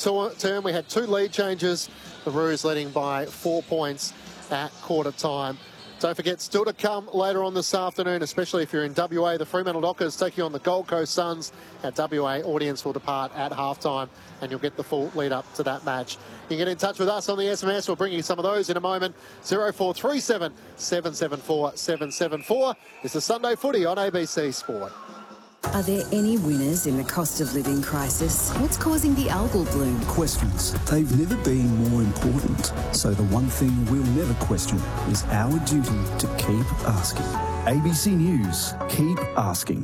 term, we had 2 lead changes. The Roos leading by 4 points at quarter time. Don't forget, still to come later on this afternoon, especially if you're in WA, the Fremantle Dockers taking on the Gold Coast Suns. Our WA audience will depart at halftime, and you'll get the full lead up to that match. You can get in touch with us on the SMS. We'll bring you some of those in a moment. 0437 774 774. It's the Sunday Footy on ABC Sport. Are there any winners in the cost of living crisis? What's causing the algal bloom? Questions. They've never been more important. So the one thing we'll never question is our duty to keep asking. ABC News. Keep asking.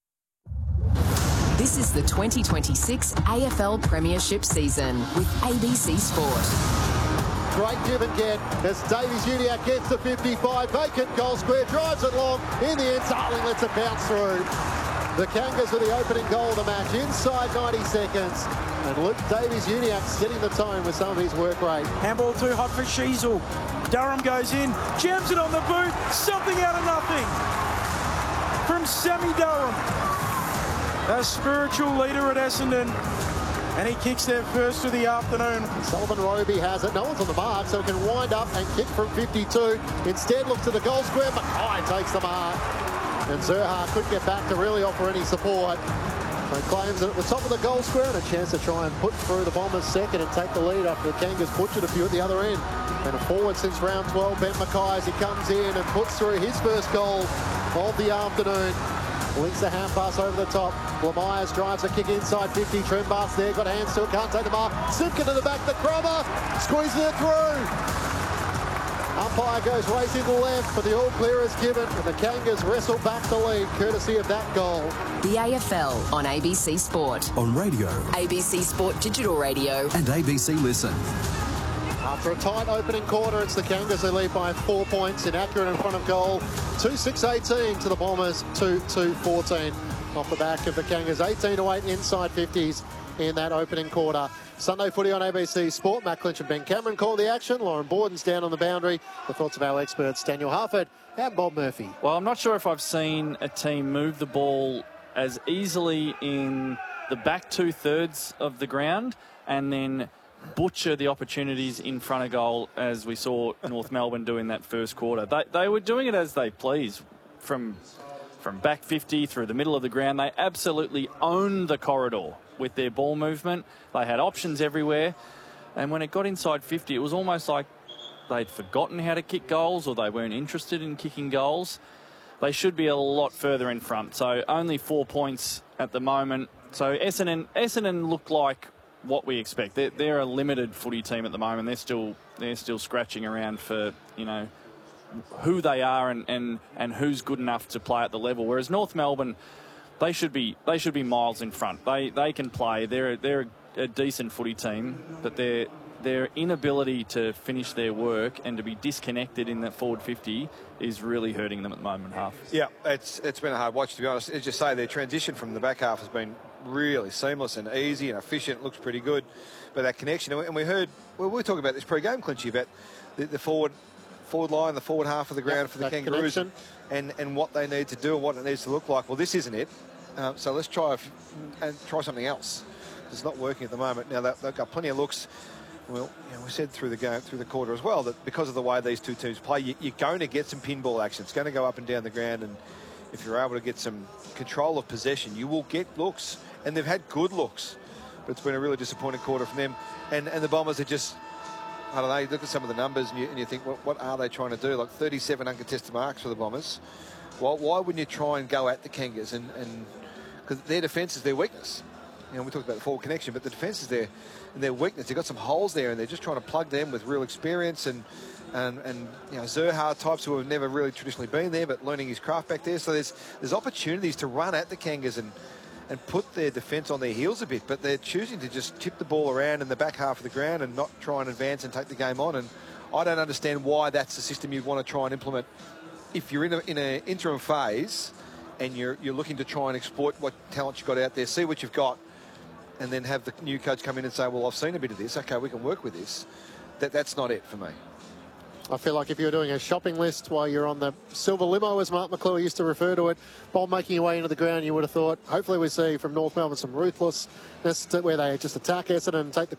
This is the 2026 AFL Premiership season with ABC Sport. Great give and get as Davies-Uniacke gets the 55. Vacant goal square, drives it long. In the end, Darling lets it bounce through. The Kangas with the opening goal of the match inside 90 seconds. And Luke Davies-Uniacke setting the tone with some of his work rate. Handball too hot for Sheasel. Durham goes in, jams it on the boot. Something out of nothing from Sammy Durham, a spiritual leader at Essendon. And he kicks their first of the afternoon. Sullivan Roby has it. No one's on the mark, so he can wind up and kick from 52. Instead, looks to the goal square. Mackay takes the mark. And Zerha couldn't get back to really offer any support. So claims it at the top of the goal square and a chance to try and put through the Bombers second and take the lead after the Kangas butchered a few at the other end. And a forward since round 12, Ben Mackay, as he comes in and puts through his first goal of the afternoon. Links the hand pass over the top. Lamyers drives a kick inside 50. Trembath's there, got hands to it, can't take the mark. Simpkin to the back, the Crummer squeezes it through. Umpire goes racing to the left, but the all clear is given, and the Kangas wrestle back the lead, courtesy of that goal. The AFL on ABC Sport. On radio. ABC Sport Digital Radio. And ABC Listen. After a tight opening quarter, it's the Kangas who lead by 4 points. Inaccurate in front of goal. 2-6-18 to the Bombers, 2-2-14. Off the back of the Kangas, 18-8 inside 50s in that opening quarter. Sunday Footy on ABC Sport. Matt Clinch and Ben Cameron call the action. Lauren Borden's down on the boundary. The thoughts of our experts, Daniel Harford and Bob Murphy. Well, I'm not sure if I've seen a team move the ball as easily in the back 2/3 of the ground and then butcher the opportunities in front of goal as we saw North Melbourne do in that first quarter. They were doing it as they please from back 50 through the middle of the ground. They absolutely owned the corridor with their ball movement. They had options everywhere. And when it got inside 50, it was almost like they'd forgotten how to kick goals or they weren't interested in kicking goals. They should be a lot further in front. So only 4 points at the moment. So Essendon look like what we expect. They're a limited footy team at the moment. They're still scratching around for, you know, who they are and who's good enough to play at the level. Whereas North Melbourne, they should be miles in front. They can play. They're a decent footy team, but their inability to finish their work and to be disconnected in that forward 50 is really hurting them at the moment, half. Yeah, it's been a hard watch, to be honest. As you say, their transition from the back half has been really seamless and easy and efficient. Looks pretty good. But that connection, and we heard, well, we were talking about this pre-game, Clinchy, about the forward line, the forward half of the ground for the Kangaroos and what they need to do and what it needs to look like. Well, this isn't it. So let's try something else. It's not working at the moment. Now, they've got plenty of looks. Well, you know, we said through the quarter as well that because of the way these two teams play, you're going to get some pinball action. It's going to go up and down the ground, and if you're able to get some control of possession, you will get looks. And they've had good looks, but it's been a really disappointing quarter from them. And the Bombers are just, I don't know, you look at some of the numbers and you think, what are they trying to do? Like 37 uncontested marks for the Bombers. Why wouldn't you try and go at the Kangas? And because their defence is their weakness. You know, we talked about the forward connection, but the defence is their weakness. They've got some holes there, and they're just trying to plug them with real experience and you know, Zerha types who have never really traditionally been there, but learning his craft back there. So there's opportunities to run at the Kangas and put their defence on their heels a bit, but they're choosing to just tip the ball around in the back half of the ground and not try and advance and take the game on. And I don't understand why that's the system you'd want to try and implement if you're in an interim phase and you're looking to try and exploit what talent you've got out there, see what you've got, and then have the new coach come in and say, well, I've seen a bit of this. Okay, we can work with this. That's not it for me. I feel like if you're doing a shopping list while you're on the silver limo, as Mark McClure used to refer to it, while making your way into the ground, you would have thought, hopefully we see from North Melbourne some ruthlessness where they just attack Essendon and take the